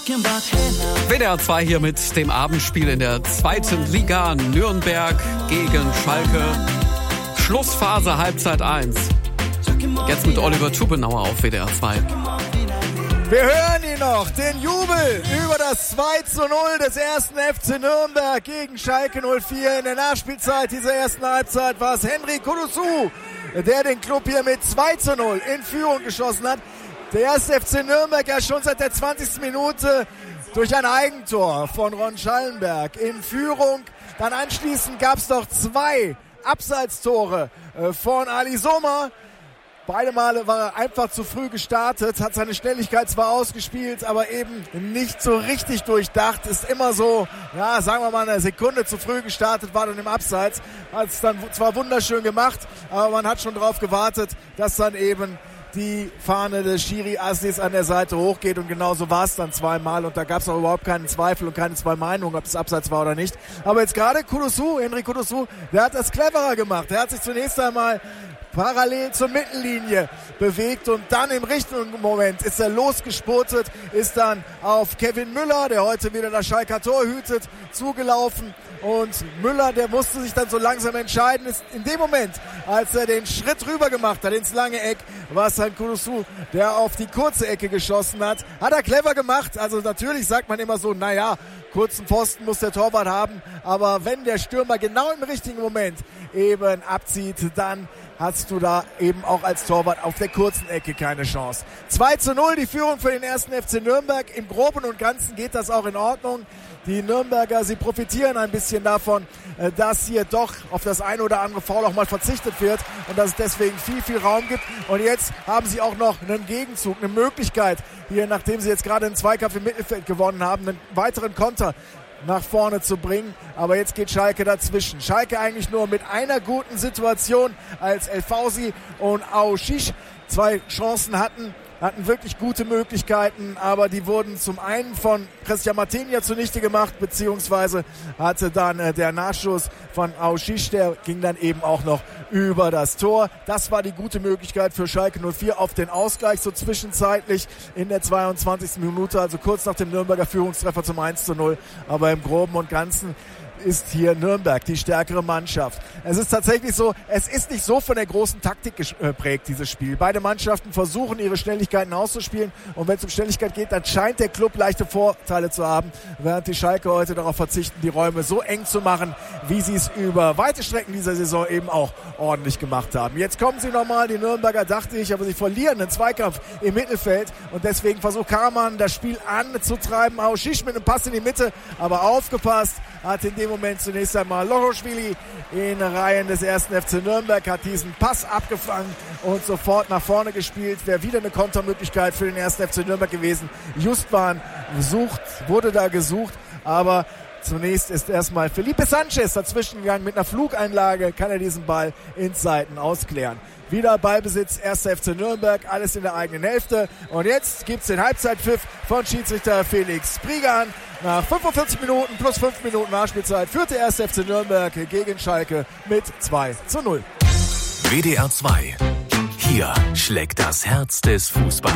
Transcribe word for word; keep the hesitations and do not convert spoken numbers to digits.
W D R zwei hier mit dem Abendspiel in der zweiten Liga. Nürnberg gegen Schalke. Schlussphase, Halbzeit eins. Jetzt mit Oliver Tubenauer auf W D R zwei. Wir hören ihn noch, den Jubel über das zwei zu null des ersten F C Nürnberg gegen Schalke null vier. In der Nachspielzeit dieser ersten Halbzeit war es Henry Kudusu, der den Club hier mit zwei zu null in Führung geschossen hat. Der erste F C Nürnberg ja schon seit der zwanzigsten Minute durch ein Eigentor von Ron Schallenberg in Führung. Dann anschließend gab es noch zwei Abseitstore von Ali Sommer. Beide Male war er einfach zu früh gestartet, hat seine Schnelligkeit zwar ausgespielt, aber eben nicht so richtig durchdacht. Ist immer so, ja, sagen wir mal eine Sekunde zu früh gestartet, war dann im Abseits. Hat es dann zwar wunderschön gemacht, aber man hat schon darauf gewartet, dass dann eben die Fahne des Schiri Aslis an der Seite hochgeht, und genauso war es dann zweimal, und da gab es auch überhaupt keinen Zweifel und keine zwei Meinungen, ob das Abseits war oder nicht. Aber jetzt gerade Kudusu, Henry Kudusu, der hat das cleverer gemacht. Der hat sich zunächst einmal parallel zur Mittellinie bewegt und dann im richtigen Moment ist er losgespurtet, ist dann auf Kevin Müller, der heute wieder das Schalker Tor hütet, zugelaufen. Und Müller, der musste sich dann so langsam entscheiden, ist in dem Moment, als er den Schritt rüber gemacht hat ins lange Eck, war es dann Kudusu, der auf die kurze Ecke geschossen hat. Hat er clever gemacht, also natürlich sagt man immer so, naja, kurzen Pfosten muss der Torwart haben, aber wenn der Stürmer genau im richtigen Moment eben abzieht, dann hast du da eben auch als Torwart auf der kurzen Ecke keine Chance. zwei zu null die Führung für den ersten F C Nürnberg. Im Groben und Ganzen geht das auch in Ordnung. Die Nürnberger, sie profitieren ein bisschen davon, dass hier doch auf das eine oder andere Foul auch mal verzichtet wird und dass es deswegen viel, viel Raum gibt. Und jetzt haben sie auch noch einen Gegenzug, eine Möglichkeit, hier, nachdem sie jetzt gerade einen Zweikampf im Mittelfeld gewonnen haben, einen weiteren Konter nach vorne zu bringen. Aber jetzt geht Schalke dazwischen. Schalke eigentlich nur mit einer guten Situation, als El Fauzi und Aouchiche zwei Chancen hatten, hatten wirklich gute Möglichkeiten, aber die wurden zum einen von Christian Martinia zunichte gemacht, beziehungsweise hatte dann äh, der Nachschuss von Aouchiche, der ging dann eben auch noch über das Tor. Das war die gute Möglichkeit für Schalke null vier auf den Ausgleich, so zwischenzeitlich in der zweiundzwanzigsten Minute, also kurz nach dem Nürnberger Führungstreffer zum eins zu null. Aber im Groben und Ganzen ist hier Nürnberg die stärkere Mannschaft. Es ist tatsächlich so, es ist nicht so von der großen Taktik geprägt, dieses Spiel. Beide Mannschaften versuchen, ihre Schnelligkeiten auszuspielen, und wenn es um Schnelligkeit geht, dann scheint der Club leichte Vorteile zu haben, während die Schalke heute darauf verzichten, die Räume so eng zu machen, wie sie es über weite Strecken dieser Saison eben auch ordentlich gemacht haben. Jetzt kommen sie nochmal, die Nürnberger, dachte ich, aber sie verlieren den Zweikampf im Mittelfeld, und deswegen versucht Karaman das Spiel anzutreiben. Aouchiche mit einem Pass in die Mitte, aber aufgepasst, hat in dem Moment zunächst einmal Loroschwili in Reihen des ersten F C Nürnberg, hat diesen Pass abgefangen und sofort nach vorne gespielt. Wäre wieder eine Kontermöglichkeit für den ersten F C Nürnberg gewesen. Justwan sucht, wurde da gesucht, aber zunächst ist erstmal Felipe Sanchez dazwischen gegangen. Mit einer Flugeinlage kann er diesen Ball ins Seiten ausklären. Wieder Ballbesitz, erster F C Nürnberg, alles in der eigenen Hälfte. Und jetzt gibt's den Halbzeitpfiff von Schiedsrichter Felix Prigan. Nach fünfundvierzig Minuten plus fünf Minuten Nachspielzeit führt der erste F C Nürnberg gegen Schalke mit zwei zu null. W D R zwei. Hier schlägt das Herz des Fußballs.